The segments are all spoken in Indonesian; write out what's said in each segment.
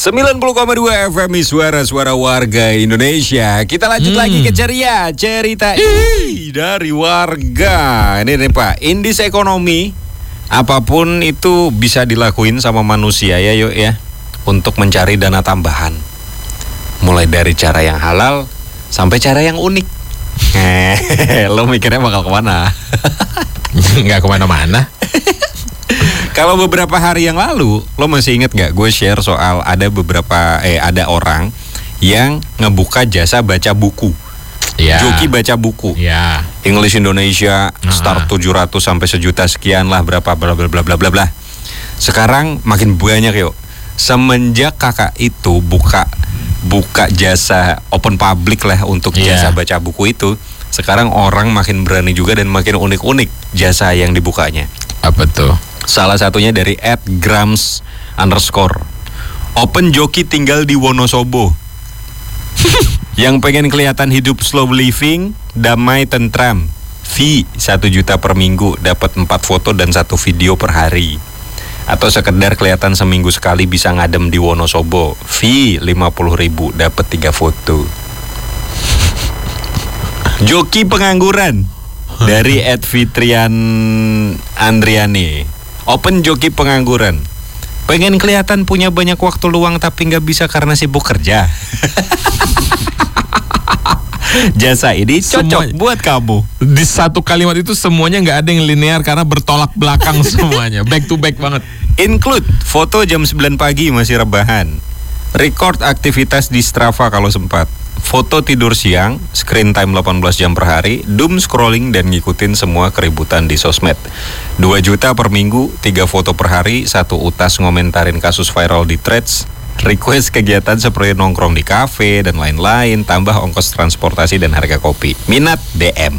90,2 FM suara-suara warga Indonesia. Kita lanjut lagi ke ceria cerita dari warga. Ini nih Pak, indis ekonomi apapun itu bisa dilakuin sama manusia ya yuk ya, untuk mencari dana tambahan. Mulai dari cara yang halal sampai cara yang unik. Lo mikirnya bakal kemana? Nggak kemana-mana. Kalau beberapa hari yang lalu, lo masih inget gak gue share soal ada orang yang ngebuka jasa baca buku. Ya. Joki baca buku. Ya. English Indonesia start 700 sampai sejuta sekian lah, berapa bla bla bla bla bla bla. Sekarang makin banyak yuk. Semenjak kakak itu buka jasa open public lah untuk jasa baca buku itu, sekarang orang makin berani juga dan makin unik-unik jasa yang dibukanya. Apa tuh? Salah satunya dari @grams_. Open joki tinggal di Wonosobo. Yang pengen kelihatan hidup slow living, damai, tentram. Fee 1 juta per minggu, dapat 4 foto dan 1 video per hari. Atau sekedar kelihatan seminggu sekali bisa ngadem di Wonosobo. Fee 50.000, dapat 3 foto. Joki pengangguran dari @fitrian Andriani. Open joki pengangguran. Pengen kelihatan punya banyak waktu luang tapi nggak bisa karena sibuk kerja. Jasa ini cocok buat kamu. Di satu kalimat itu semuanya nggak ada yang linear karena bertolak belakang semuanya. Back to back banget. Include foto jam 9 pagi masih rebahan. Record aktivitas di Strava kalau sempat. Foto tidur siang, screen time 18 jam per hari, doom scrolling dan ngikutin semua keributan di sosmed. 2 juta per minggu, 3 foto per hari, 1 utas ngomentarin kasus viral di threads, request kegiatan seperti nongkrong di kafe dan lain-lain, tambah ongkos transportasi dan harga kopi. Minat DM.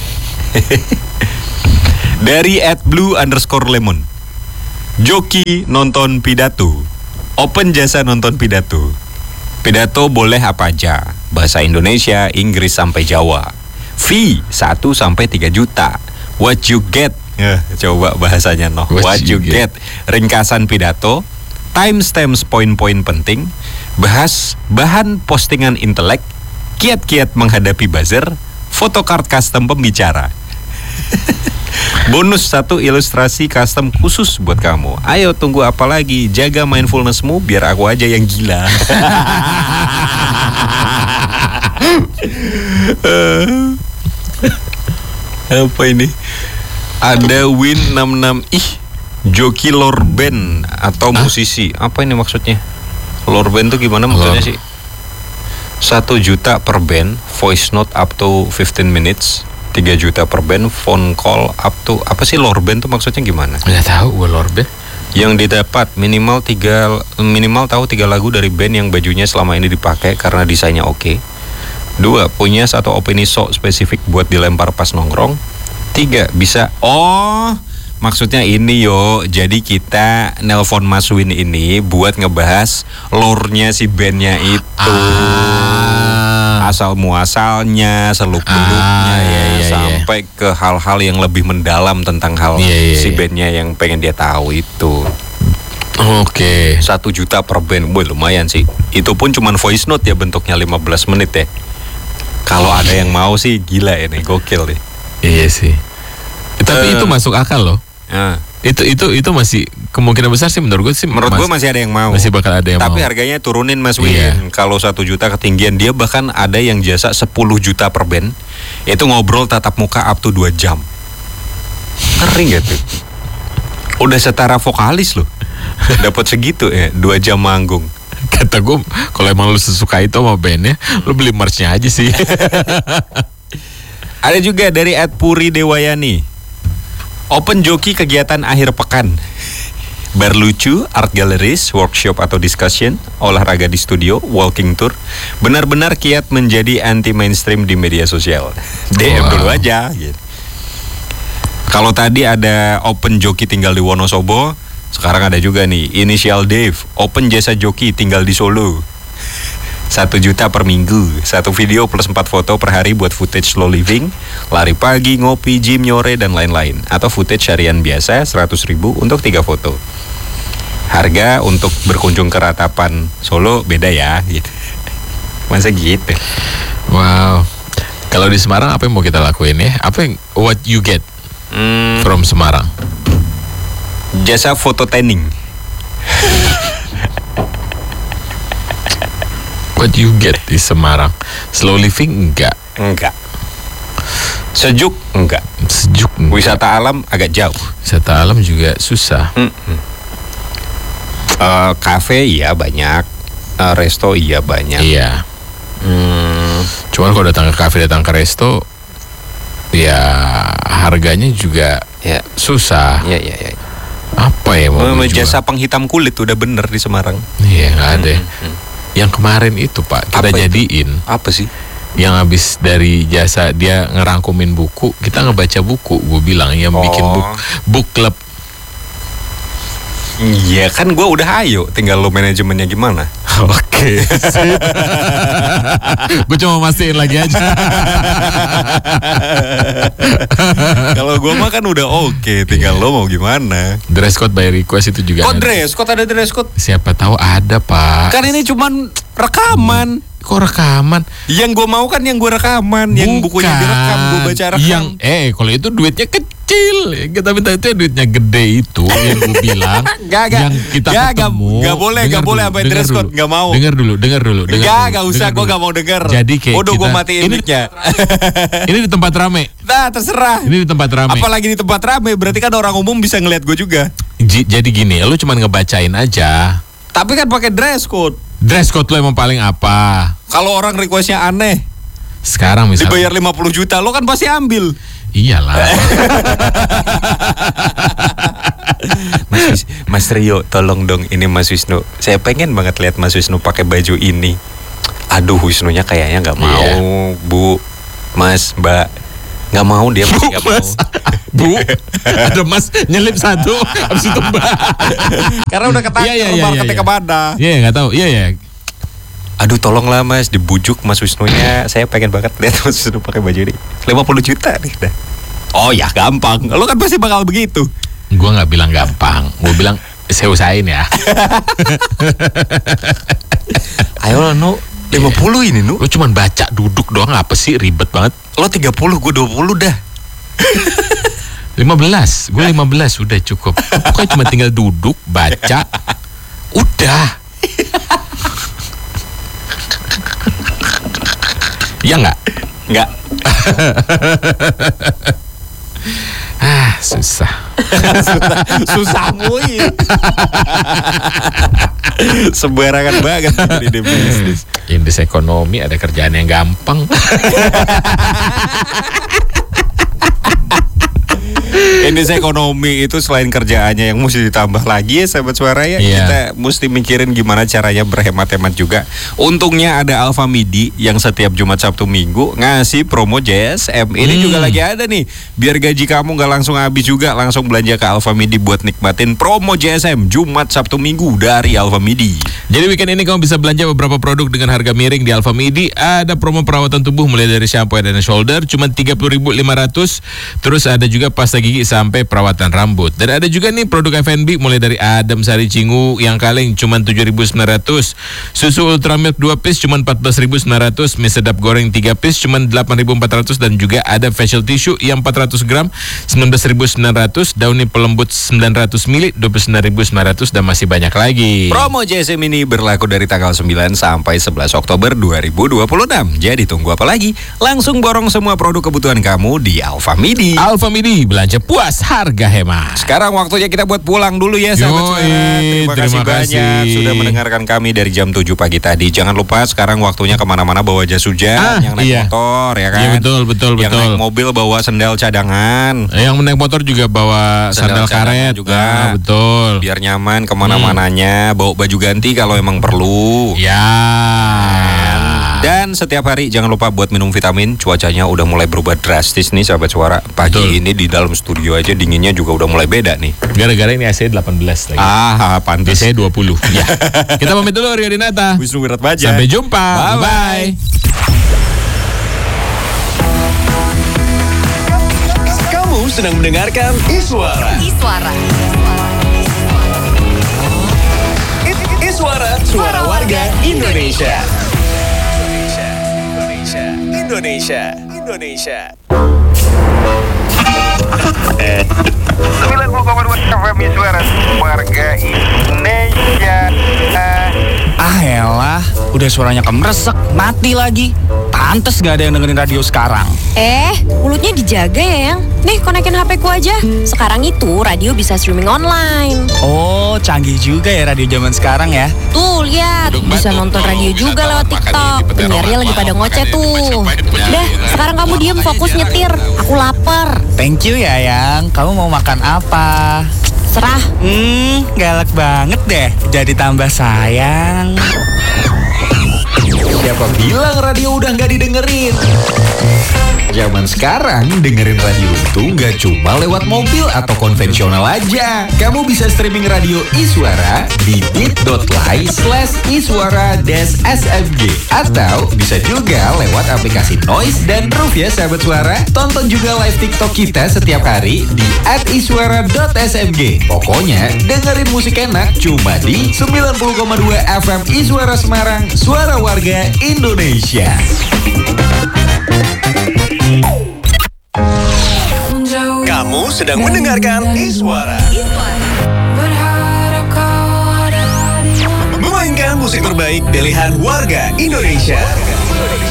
Dari @blue_lemon. Joki nonton pidato. Open jasa nonton pidato. Pidato boleh apa aja, bahasa Indonesia, Inggris sampai Jawa. Fee 1 sampai 3 juta. What you get? Coba bahasanya noh. What you get? Ringkasan pidato, timestamps poin-poin penting, bahas bahan postingan intelek, kiat-kiat menghadapi buzzer, photocard custom pembicara. Bonus 1 ilustrasi custom khusus buat kamu. Ayo tunggu apa lagi? Jaga mindfulnessmu biar aku aja yang gila. Apa ini? Ada Win66. Joki lore band atau musisi. Apa ini maksudnya? Lore band tuh gimana maksudnya sih? 1 juta per band, voice note up to 15 minutes. 3 juta per band, phone call up to. Apa sih lore band tuh maksudnya gimana? Nggak tahu gue lore band. Yang didapat minimal tahu 3 lagu dari band yang bajunya selama ini dipakai karena desainnya oke. 2, punya 1 opini sok spesifik buat dilempar pas nongkrong. 3, bisa maksudnya ini yo. Jadi kita nelpon Mas Win ini buat ngebahas lore-nya si bandnya itu. Asal muasalnya, seluk-beluknya, sampai ke hal-hal yang lebih mendalam tentang hal si bandnya yang pengen dia tahu itu. Oke. 1 juta per band, lumayan sih. Itu pun cuman voice note ya, bentuknya 15 menit ya. Kalau ada yang mau sih gila ini, gokil deh. Iya sih. Tapi itu masuk akal loh. Itu masih kemungkinan besar sih menurut gue sih. Menurut gue masih ada yang mau. Masih bakal ada yang Tapi mau. harganya turunin Mas Win. Kalau 1 juta ketinggian, dia bahkan ada yang jasa 10 juta per band. Itu ngobrol tatap muka up to 2 jam. Kering gitu. Udah setara vokalis loh. Dapat segitu ya, 2 jam manggung. Kata gue, kalau emang lu sesuka itu sama bandnya, lu beli merch-nya aja sih. Ada juga dari @puridewayani. Open joki kegiatan akhir pekan. Bar lucu, art galleries, workshop atau discussion, olahraga di studio, walking tour. Benar-benar kiat menjadi anti mainstream di media sosial. DM dulu aja gitu. Kalau tadi ada open joki tinggal di Wonosobo, sekarang ada juga nih Initial Dave, open jasa joki tinggal di Solo. 1 juta per minggu, 1 video plus 4 foto per hari buat footage slow living, lari pagi, ngopi, gym, nyore, dan lain-lain. Atau footage harian biasa 100.000 untuk 3 foto. Harga untuk berkunjung ke Ratapan Solo beda ya gitu. Masa gitu? Wow. Kalau di Semarang apa yang mau kita lakuin ya? What you get from Semarang? Jasa foto tanning. What you get di Semarang? Slow living enggak? Enggak. Sejuk enggak. Sejuk enggak. Wisata alam agak jauh. Wisata alam juga susah. Kafe iya banyak, resto iya banyak. Iya. Cuman kalau datang ke kafe, datang ke resto, ya harganya juga Ya. susah. Iya. Apa ya mau Jasa penghitam kulit udah bener di Semarang. Iya nggak ada. Yang kemarin itu Pak kita Apa itu? jadiin. Apa sih? Yang habis dari jasa dia ngerangkumin buku, kita ngebaca buku. Gue bilang yang bikin book club. Iya kan gue udah ayo, tinggal lo manajemennya gimana? Oke. Gue cuma mastiin lagi aja. Kalau gue mah kan udah oke, tinggal lo mau gimana? Dress code by request itu juga. Kok dress code, ada dress code? Siapa tahu ada Pak. Kan ini cuman rekaman. Kok rekaman? Yang gue mau kan yang gue rekaman, yang bukunya direkam, gue baca rekam. Yang kalau itu duitnya kecil, kita minta itu dduitnya gede itu yang gue bilang. Gak. Yang kita ketemu. Gak boleh sampai dress code, gak mau. Dengar dulu. Gak usah, gue gak mau denger. Jadi kayak udah gue matiin mic-nya. Ini di tempat rame. Nah terserah. Ini di tempat rame. Apalagi di tempat rame, berarti kan orang umum bisa ngeliat gue juga. Jadi gini, lu cuma ngebacain aja. Tapi kan pakai dress code. Dress code lo emang paling apa? Kalau orang requestnya aneh, sekarang misalnya dibayar 50 juta, lo kan pasti ambil. Iyalah. Mas Rio, tolong dong ini Mas Wisnu. Saya pengen banget lihat Mas Wisnu pakai baju ini. Aduh, Wisnunya kayaknya nggak mau, Bu, Mas, Mbak, nggak mau dia, nggak mau. Bu, ada Mas nyelip satu, habis itu Mbak. Karena udah ketangkep marketnya kemana. Iya, nggak tahu. Iya. Aduh, tolonglah Mas, dibujuk Mas Wisnunya. Saya pengen banget lihat Mas Wisnu pakai baju ini. 50 juta nih dah. Oh ya, gampang. Lo kan pasti bakal begitu. Gua nggak bilang gampang. Gua bilang saya usahain ya. Ayo lah, Nu. 50 ini, Nu. Lo cuman baca duduk doang, apa sih ribet banget. Lo 30, gue 20 dah. 15, gue 15 udah cukup. Pokoknya cuma tinggal duduk, baca, udah. Ya nggak? Nggak. Susah. Susah mui. Sembarangan banget ini bisnis. Indeks ekonomi ada kerjaan yang gampang. Indeks ekonomi itu selain kerjaannya yang mesti ditambah lagi ya sahabat suara ya, kita mesti mikirin gimana caranya berhemat-hemat juga. Untungnya ada Alfa Midi yang setiap Jumat Sabtu Minggu ngasih promo JSM. Ini juga lagi ada nih. Biar gaji kamu gak langsung habis juga, langsung belanja ke Alfa Midi buat nikmatin promo JSM Jumat Sabtu Minggu dari Alfa Midi. Jadi weekend ini kamu bisa belanja beberapa produk dengan harga miring di Alfa Midi. Ada promo perawatan tubuh mulai dari shampoo Head & Shoulder cuma 30.500. Terus ada juga pasta gigi sampai perawatan rambut. Dan ada juga nih produk F&B mulai dari Adem Sari Cingu yang kaleng cuma 7.900. Susu Ultra Milk 2 piece cuma 14.900. Mie sedap goreng 3 piece cuma 8.400. Dan juga ada facial tissue yang 400 gram 19.900. Dauni pelembut 900 ml 29.900 dan masih banyak lagi. Promo JSM ini berlaku dari tanggal 9 sampai 11 Oktober 2026. Jadi tunggu apa lagi? Langsung borong semua produk kebutuhan kamu di Alfa Midi. Alfa Midi, belanja puas, harga hemat. Sekarang waktunya kita buat pulang dulu ya sahabat suara. Terima kasih banyak sudah mendengarkan kami dari jam 7 pagi tadi. Jangan lupa sekarang waktunya kemana-mana bawa jas hujan. Yang naik motor ya kan. Iya betul. Yang naik mobil bawa sendal cadangan. Yang naik motor juga bawa sandal karet juga. Betul. Biar nyaman kemana-mananya. Bawa baju ganti kalau emang perlu. Ya. Dan setiap hari jangan lupa buat minum vitamin. Cuacanya udah mulai berubah drastis nih sahabat suara. Pagi ini di dalam studio aja dinginnya juga udah mulai beda nih. Gara-gara ini AC 18 lagi. Pantes. AC 20. Ya. Kita pamit dulu, Rio Dinata, Wisnu Wiratmaja. Sampai jumpa. Bye-bye. Kamu sedang mendengarkan Iswara. warga Indonesia. Indonesia. 90,2 FM Suara Warga Indonesia. Ah elah, udah suaranya kemresek, mati lagi. Pantes gak ada yang dengerin radio sekarang. Mulutnya dijaga ya, Yang. Nih, konekin HP ku aja. Sekarang itu radio bisa streaming online. Oh, canggih juga ya radio zaman sekarang ya. Tuh, lihat. Bisa nonton radio juga lewat TikTok. Penyiarnya lagi pada ngoceh tuh. Dah, sekarang kamu diem fokus nyetir. Aku lapar. Thank you ya Yang, kamu mau makan apa? Serah. Galak banget deh, jadi tambah sayang. Siapa bilang radio udah nggak didengerin? Zaman sekarang dengerin radio itu nggak cuma lewat mobil atau konvensional aja. Kamu bisa streaming radio Iswara di bit.ly/iswara-smg atau bisa juga lewat aplikasi Noise dan Roof ya sahabat suara. Tonton juga live TikTok kita setiap hari di @iswara.smg. Pokoknya dengerin musik enak cuma di 90,2 FM Iswara Semarang, suara warga Indonesia. Kamu sedang mendengarkan Iswara. Memainkan musik terbaik pilihan warga Indonesia.